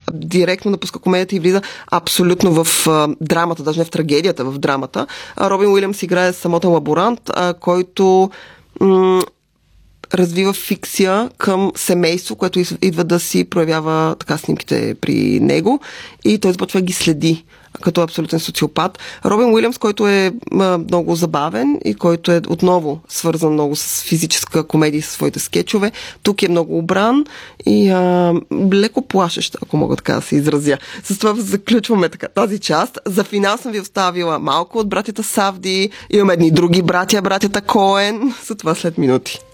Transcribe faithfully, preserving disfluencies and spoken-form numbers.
директно напуска комедията и влиза абсолютно в а, драмата, даже не в трагедията, в драмата. А Робин Уилямс играе самотен лаборант, а, който м- развива фикция към семейство, което идва да си проявява така снимките при него и той започва да ги следи като абсолютен социопат. Робин Уилямс, който е а, много забавен и който е отново свързан много с физическа комедия със своите скетчове. Тук е много обран и а, леко плашещ, ако мога така да се изразя. С това заключваме така тази част. За финал съм ви оставила малко от братята Савди. Имаме едни други братя, братята Коен. За това след минути.